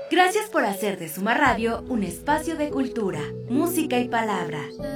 Gracias por hacer de Suma Radio un espacio de cultura, música y palabra.